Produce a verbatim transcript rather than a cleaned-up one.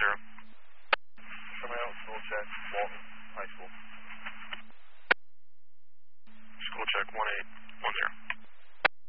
zero. Romeo, school check, Walton High School. School check one eight one zero.